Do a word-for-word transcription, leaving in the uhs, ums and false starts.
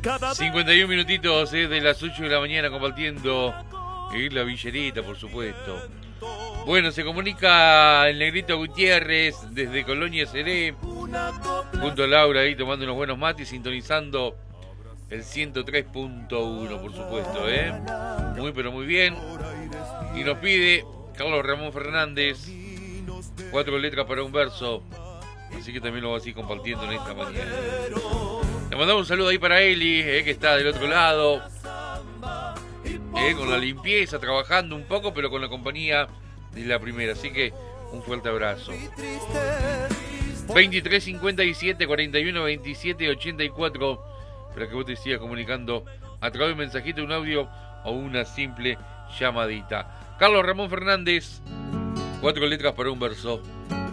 cincuenta y un minutitos eh, de las ocho de la mañana compartiendo eh, la villerita, por supuesto. Bueno, se comunica el Negrito Gutiérrez desde Colonia Seré, junto a Laura ahí tomando unos buenos mates, sintonizando el ciento tres punto uno, por supuesto, ¿eh? Muy, pero muy bien. Y nos pide Carlos Ramón Fernández, cuatro letras para un verso. Así que también lo voy a seguir compartiendo en esta mañana. Le mandamos un saludo ahí para Eli, eh, que está del otro lado. Eh, con la limpieza, trabajando un poco, pero con la compañía de la primera. Así que un fuerte abrazo. veintitrés cincuenta y siete, cuarenta y uno, veintisiete, ochenta y cuatro. Para que vos te sigas comunicando a través de un mensajito, un audio o una simple llamadita. Carlos Ramón Fernández, cuatro letras para un verso.